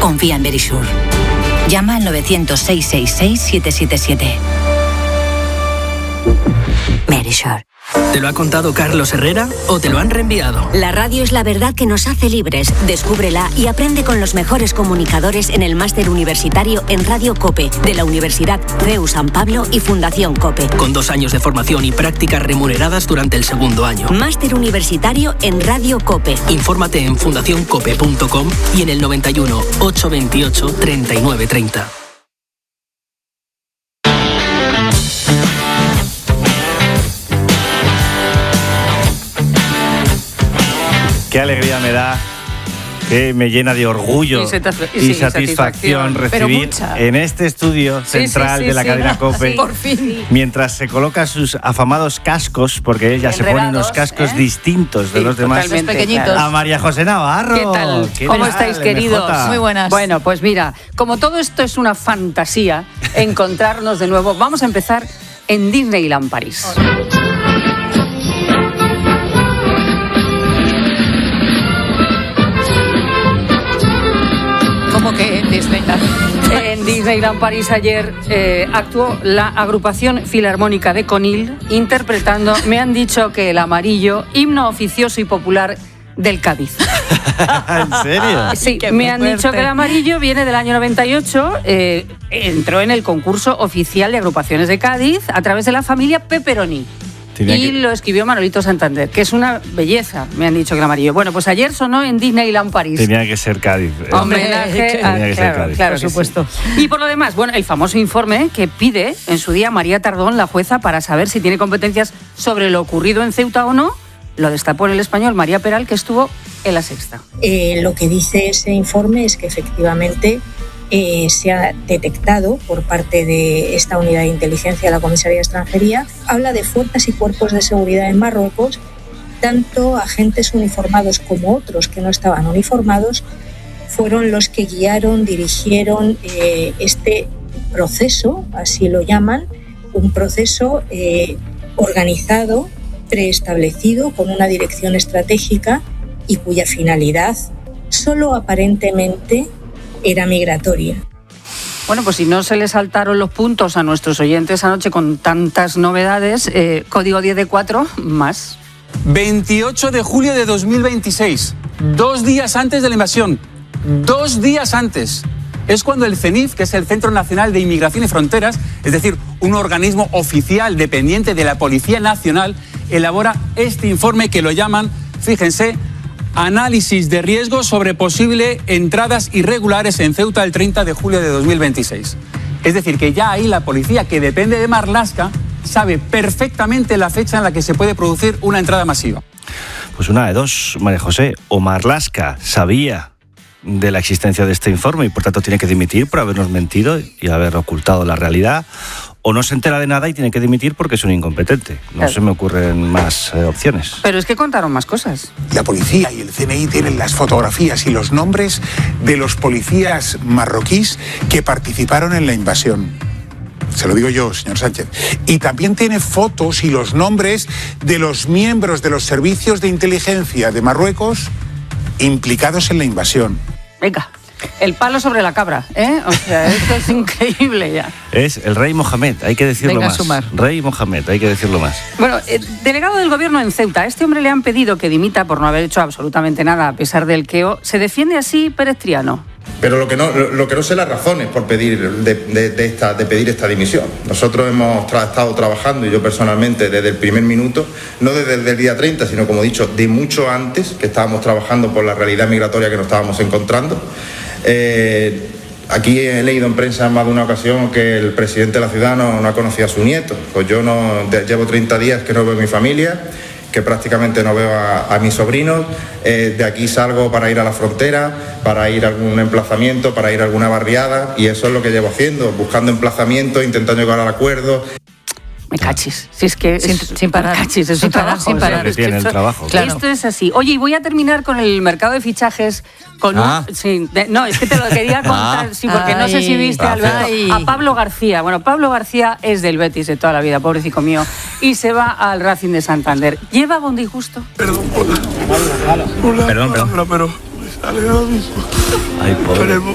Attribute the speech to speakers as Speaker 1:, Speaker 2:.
Speaker 1: Confía en Verisur. Llama al 900-666-777. Verisur.
Speaker 2: ¿Te lo ha contado Carlos Herrera o te lo han reenviado?
Speaker 3: La radio es la verdad que nos hace libres. Descúbrela y aprende con los mejores comunicadores en el máster universitario en Radio COPE de la Universidad CEU San Pablo y Fundación COPE.
Speaker 2: Con 2 años de formación y prácticas remuneradas durante el segundo año.
Speaker 3: Máster universitario en Radio COPE.
Speaker 2: Infórmate en fundacioncope.com y en el 91 828 3930.
Speaker 4: Qué alegría me da, que me llena de orgullo y satisfacción recibir en este estudio central de la cadena COPE,
Speaker 5: por fin,
Speaker 4: mientras se coloca sus afamados cascos, porque ella se pone unos cascos distintos de los demás,
Speaker 5: pequeñitos,
Speaker 4: a María José Navarro.
Speaker 5: ¿Qué tal? ¿Cómo estáis, queridos?
Speaker 6: Muy buenas.
Speaker 5: Bueno, pues mira, como todo esto es una fantasía, encontrarnos de nuevo, vamos a empezar en Disneyland París.
Speaker 6: ¿Cómo que en Disneyland?
Speaker 5: En Disneyland París ayer actuó la agrupación filarmónica de Conil interpretando, me han dicho que el amarillo, himno oficioso y popular del Cádiz.
Speaker 4: ¿En serio?
Speaker 5: Sí, me han dicho que el amarillo viene del año 98, entró en el concurso oficial de agrupaciones de Cádiz a través de la familia Pepperoni. Lo escribió Manolito Santander, que es una belleza, me han dicho que el amarillo. Bueno, pues ayer sonó en Disneyland París.
Speaker 4: Tenía que ser Cádiz.
Speaker 5: Homenaje claro, por supuesto. Y por lo demás, bueno, el famoso informe que pide en su día María Tardón, la jueza, para saber si tiene competencias sobre lo ocurrido en Ceuta o no, lo destapó en El Español María Peral, que estuvo en La Sexta.
Speaker 7: Lo que dice ese informe es que efectivamente se ha detectado por parte de esta unidad de inteligencia de la Comisaría de Extranjería, habla de fuerzas y cuerpos de seguridad en Marruecos, tanto agentes uniformados como otros que no estaban uniformados, fueron los que guiaron, dirigieron este proceso, así lo llaman, un proceso organizado, preestablecido, con una dirección estratégica y cuya finalidad solo aparentemente era migratoria.
Speaker 5: Bueno, pues si no se le saltaron los puntos a nuestros oyentes anoche con tantas novedades, código 10 de 4, más.
Speaker 8: 28 de julio de 2026, 2 días antes de la invasión, 2 días antes. Es cuando el CENIF, que es el Centro Nacional de Inmigración y Fronteras, es decir, un organismo oficial dependiente de la Policía Nacional, elabora este informe que lo llaman, fíjense, Análisis de riesgo sobre posible entradas irregulares en Ceuta el 30 de julio de 2026. Es decir, que ya ahí la policía, que depende de Marlaska, sabe perfectamente la fecha en la que se puede producir una entrada masiva.
Speaker 4: Pues una de dos, María José, o Marlaska sabía de la existencia de este informe y por tanto tiene que dimitir por habernos mentido y haber ocultado la realidad, o no se entera de nada y tiene que dimitir porque es un incompetente. No
Speaker 5: claro.
Speaker 4: Se me ocurren más opciones.
Speaker 5: Pero es que contaron más cosas.
Speaker 9: La policía y el CNI tienen las fotografías y los nombres de los policías marroquíes que participaron en la invasión. Se lo digo yo, señor Sánchez. Y también tiene fotos y los nombres de los miembros de los servicios de inteligencia de Marruecos implicados en la invasión.
Speaker 5: Venga. El palo sobre la cabra, ¿eh? O sea, esto es increíble ya.
Speaker 4: Es el rey Mohamed, hay que decirlo más. Rey Mohamed, hay que decirlo más.
Speaker 5: Bueno, delegado del gobierno en Ceuta, a este hombre le han pedido que dimita por no haber hecho absolutamente nada a pesar del queo. ¿Se defiende así Pérez Triano?
Speaker 10: Pero lo que no sé las razones por pedir esta dimisión. Nosotros hemos estado trabajando, y yo personalmente, desde el primer minuto, no desde el día 30, sino, como he dicho, de mucho antes, que estábamos trabajando por la realidad migratoria que nos estábamos encontrando. Aquí he leído en prensa en más de una ocasión que el presidente de la ciudad no ha conocido a su nieto. Pues yo llevo 30 días que no veo a mi familia, que prácticamente no veo a mis sobrinos. De aquí salgo para ir a la frontera, para ir a algún emplazamiento, para ir a alguna barriada, y eso es lo que llevo haciendo, buscando emplazamientos, intentando llegar al acuerdo.
Speaker 5: Me cachis, si es que
Speaker 6: sin parar,
Speaker 5: cachis, es
Speaker 6: sin parar, sin parar.
Speaker 4: Es que tiene el trabajo.
Speaker 5: Claro. Esto es así. Oye, y voy a terminar con el mercado de fichajes con no, es que te lo quería contar, sí, porque no sé si viste, Alberto, a Pablo García. Bueno, Pablo García es del Betis de toda la vida, pobrecito mío, y se va al Racing de Santander. ¿Lleva algún disgusto?
Speaker 11: Perdón.
Speaker 4: Pero
Speaker 11: Me sale ahora mismo.
Speaker 4: Ay, pobre.